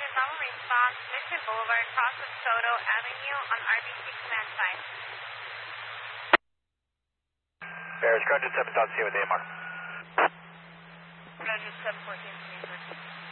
Normal response, Mission Boulevard, cross of Soto Avenue on RBC command side. Bears, Roger 7.0 with AMR. Roger 714,